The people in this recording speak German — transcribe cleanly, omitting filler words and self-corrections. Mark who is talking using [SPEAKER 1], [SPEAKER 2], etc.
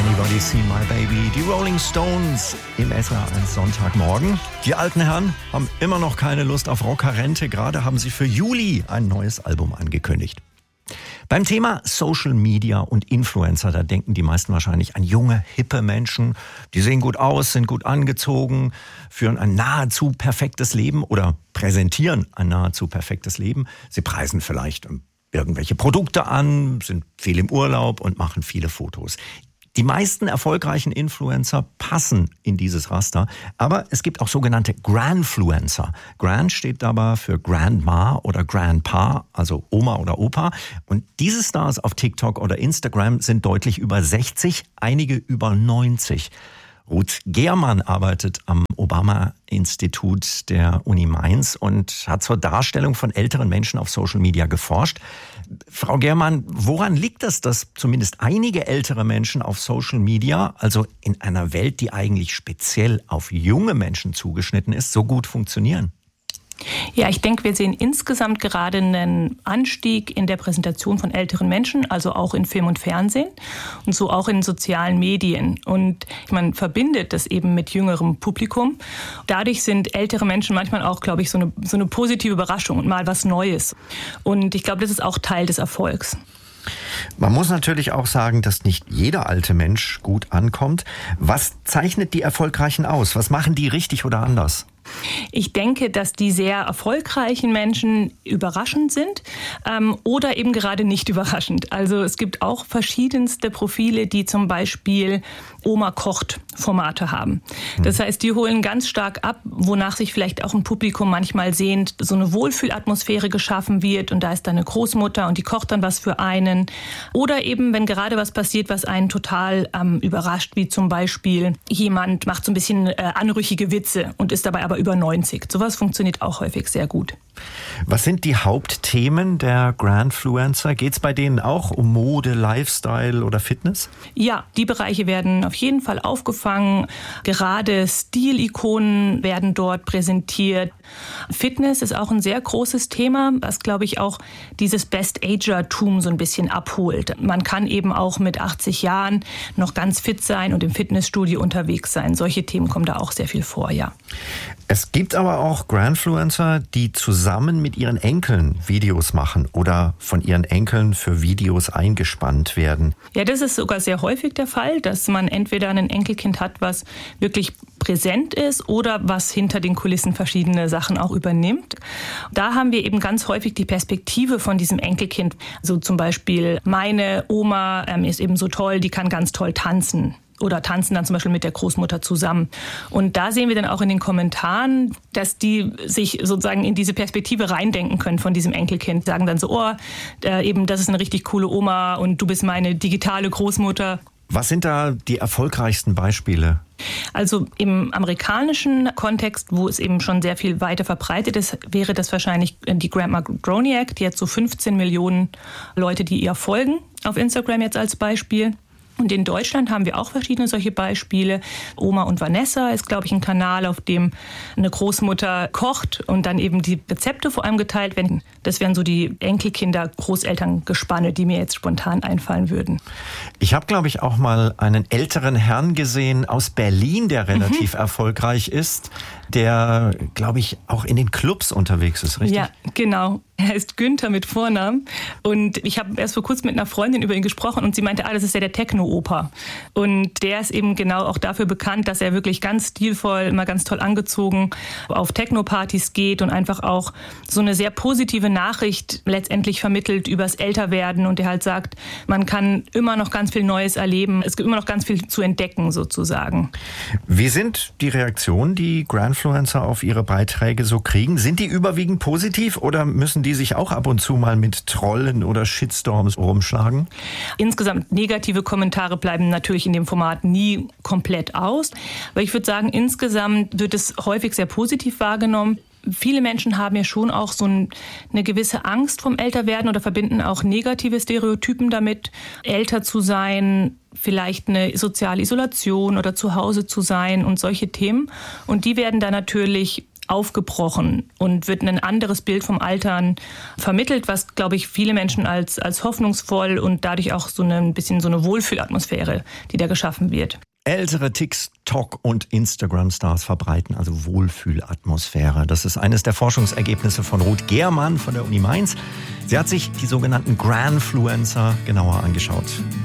[SPEAKER 1] Anybody Seen My Baby? Die Rolling Stones im SR1 Sonntagmorgen. Die alten Herren haben immer noch keine Lust auf Rockerrente. Gerade haben sie für Juli ein neues Album angekündigt. Beim Thema Social Media und Influencer, da denken die meisten wahrscheinlich an junge, hippe Menschen. Die sehen gut aus, sind gut angezogen, führen ein nahezu perfektes Leben oder präsentieren ein nahezu perfektes Leben. Sie preisen vielleicht irgendwelche Produkte an, sind viel im Urlaub und machen viele Fotos. Die meisten erfolgreichen Influencer passen in dieses Raster, aber es gibt auch sogenannte Grandfluencer. Grand steht dabei für Grandma oder Grandpa, also Oma oder Opa. Und diese Stars auf TikTok oder Instagram sind deutlich über 60, einige über 90. Ruth Gehrmann arbeitet am Obama-Institut der Uni Mainz und hat zur Darstellung von älteren Menschen auf Social Media geforscht. Frau Gehrmann, woran liegt es, dass zumindest einige ältere Menschen auf Social Media, also in einer Welt, die eigentlich speziell auf junge Menschen zugeschnitten ist, so gut funktionieren?
[SPEAKER 2] Ja, ich denke, wir sehen insgesamt gerade einen Anstieg in der Präsentation von älteren Menschen, also auch in Film und Fernsehen und so auch in sozialen Medien. Und man verbindet das eben mit jüngerem Publikum. Dadurch sind ältere Menschen manchmal auch, glaube ich, so eine positive Überraschung und mal was Neues. Und ich glaube, das ist auch Teil des Erfolgs.
[SPEAKER 1] Man muss natürlich auch sagen, dass nicht jeder alte Mensch gut ankommt. Was zeichnet die Erfolgreichen aus? Was machen die richtig oder anders?
[SPEAKER 2] Ich denke, dass die sehr erfolgreichen Menschen überraschend sind oder eben gerade nicht überraschend. Also es gibt auch verschiedenste Profile, die zum Beispiel Oma kocht Formate haben. Das heißt, die holen ganz stark ab, wonach sich vielleicht auch ein Publikum manchmal sehnt, so eine Wohlfühlatmosphäre geschaffen wird und da ist dann eine Großmutter und die kocht dann was für einen. Oder eben, wenn gerade was passiert, was einen total überrascht, wie zum Beispiel jemand macht so ein bisschen anrüchige Witze und ist dabei aber über 90. Sowas funktioniert auch häufig sehr gut.
[SPEAKER 1] Was sind die Hauptthemen der Grandfluencer? Geht es bei denen auch um Mode, Lifestyle oder Fitness?
[SPEAKER 2] Ja, die Bereiche werden auf jeden Fall aufgefangen. Gerade Stilikonen werden dort präsentiert. Fitness ist auch ein sehr großes Thema, was, glaube ich, auch dieses Best-Ager-Tum so ein bisschen abholt. Man kann eben auch mit 80 Jahren noch ganz fit sein und im Fitnessstudio unterwegs sein. Solche Themen kommen da auch sehr viel vor, ja.
[SPEAKER 1] Es gibt aber auch Grandfluencer, die zusammen mit ihren Enkeln Videos machen oder von ihren Enkeln für Videos eingespannt werden.
[SPEAKER 2] Ja, das ist sogar sehr häufig der Fall, dass man entweder ein Enkelkind hat, was wirklich präsent ist oder was hinter den Kulissen verschiedene Sachen auch übernimmt. Da haben wir eben ganz häufig die Perspektive von diesem Enkelkind. Also zum Beispiel, meine Oma ist eben so toll, die kann ganz toll tanzen. Oder tanzen dann zum Beispiel mit der Großmutter zusammen. Und da sehen wir dann auch in den Kommentaren, dass die sich sozusagen in diese Perspektive reindenken können von diesem Enkelkind. Sagen dann so, eben das ist eine richtig coole Oma und du bist meine digitale Großmutter.
[SPEAKER 1] Was sind da die erfolgreichsten Beispiele?
[SPEAKER 2] Also im amerikanischen Kontext, wo es eben schon sehr viel weiter verbreitet ist, wäre das wahrscheinlich die Grandma Groniak. Die hat so 15 Millionen Leute, die ihr folgen auf Instagram jetzt als Beispiel. Und in Deutschland haben wir auch verschiedene solche Beispiele. Oma und Vanessa ist, glaube ich, ein Kanal, auf dem eine Großmutter kocht und dann eben die Rezepte vor allem geteilt werden. Das wären so die Enkelkinder, Großelterngespanne, die mir jetzt spontan einfallen würden.
[SPEAKER 1] Ich habe, glaube ich, auch mal einen älteren Herrn gesehen aus Berlin, der relativ erfolgreich ist, der, glaube ich, auch in den Clubs unterwegs ist, richtig?
[SPEAKER 2] Ja, genau. Er heißt Günther mit Vornamen und ich habe erst vor kurzem mit einer Freundin über ihn gesprochen und sie meinte, das ist ja der Techno-Opa. Und der ist eben genau auch dafür bekannt, dass er wirklich ganz stilvoll, immer ganz toll angezogen auf Techno-Partys geht und einfach auch so eine sehr positive Nachricht letztendlich vermittelt übers Älterwerden und der halt sagt, man kann immer noch ganz viel Neues erleben, es gibt immer noch ganz viel zu entdecken sozusagen.
[SPEAKER 1] Wie sind die Reaktionen, die Grandfluencer auf ihre Beiträge so kriegen? Sind die überwiegend positiv oder müssen die sich auch ab und zu mal mit Trollen oder Shitstorms rumschlagen?
[SPEAKER 2] Insgesamt negative Kommentare bleiben natürlich in dem Format nie komplett aus. Aber ich würde sagen, insgesamt wird es häufig sehr positiv wahrgenommen. Viele Menschen haben ja schon auch so eine gewisse Angst vom Älterwerden oder verbinden auch negative Stereotypen damit, älter zu sein, vielleicht eine soziale Isolation oder zu Hause zu sein und solche Themen. Und die werden dann natürlich aufgebrochen und wird ein anderes Bild vom Altern vermittelt, was, glaube ich, viele Menschen als hoffnungsvoll und dadurch auch so ein bisschen so eine Wohlfühlatmosphäre, die da geschaffen wird.
[SPEAKER 1] Ältere TikTok- und Instagram-Stars verbreiten also Wohlfühlatmosphäre. Das ist eines der Forschungsergebnisse von Ruth Gehrmann von der Uni Mainz. Sie hat sich die sogenannten Granfluencer genauer angeschaut.